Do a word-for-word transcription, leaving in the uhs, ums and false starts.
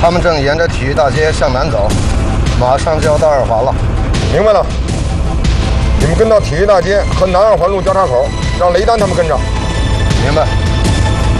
他们正沿着体育大街向南走，马上就要到二环了。 明白了，你们跟到体育大街和南二环路交叉口，让雷丹他们跟着。 明白。